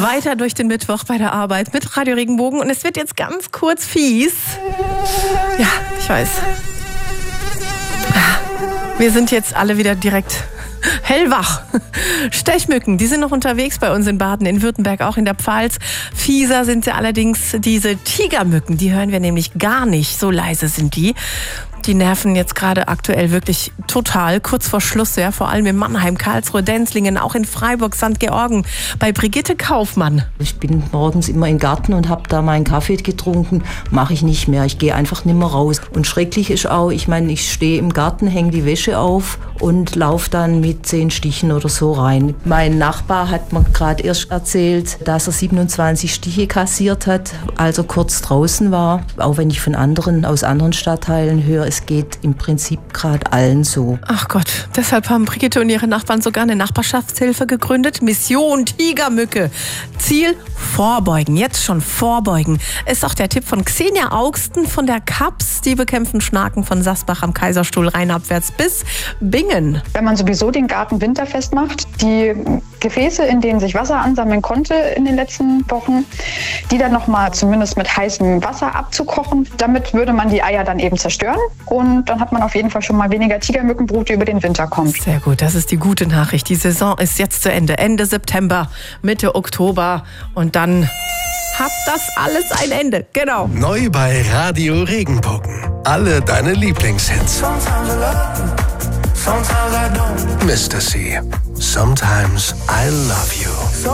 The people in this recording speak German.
Weiter durch den Mittwoch bei der Arbeit mit Radio Regenbogen. Und es wird jetzt ganz kurz fies. Ja, ich weiß. Wir sind jetzt alle wieder direkt hellwach. Stechmücken, die sind noch unterwegs bei uns in Baden, in Württemberg, auch in der Pfalz. Fieser sind sie allerdings diese Tigermücken. Die hören wir nämlich gar nicht. So leise sind die. Die nerven jetzt gerade aktuell wirklich total, kurz vor Schluss, ja, vor allem in Mannheim, Karlsruhe, Denzlingen, auch in Freiburg, St. Georgen, bei Brigitte Kaufmann. Ich bin morgens immer im Garten und habe da meinen Kaffee getrunken, mache ich nicht mehr, ich gehe einfach nicht mehr raus. Und schrecklich ist auch, ich meine, ich stehe im Garten, hänge die Wäsche auf und laufe dann mit 10 Stichen oder so rein. Mein Nachbar hat mir gerade erst erzählt, dass er 27 Stiche kassiert hat, als er kurz draußen war. Auch wenn ich von aus anderen Stadtteilen höre, es geht im Prinzip gerade allen so. Ach Gott, deshalb haben Brigitte und ihre Nachbarn sogar eine Nachbarschaftshilfe gegründet. Mission Tigermücke. Ziel: vorbeugen. Jetzt schon vorbeugen. Ist auch der Tipp von Xenia Augsten von der KAPS. Die bekämpfen Schnaken von Sasbach am Kaiserstuhl rheinabwärts bis Bingen. Wenn man sowieso den Garten winterfest macht, die Gefäße, in denen sich Wasser ansammeln konnte in den letzten Wochen, die dann nochmal zumindest mit heißem Wasser abzukochen. Damit würde man die Eier dann eben zerstören. Und dann hat man auf jeden Fall schon mal weniger Tigermückenbrut, die über den Winter kommt. Sehr gut, das ist die gute Nachricht. Die Saison ist jetzt zu Ende. Ende September, Mitte Oktober. Und dann hat das alles ein Ende. Genau. Neu bei Radio Regenbogen. Alle deine Lieblingshits. Mr. C. Sometimes I love you.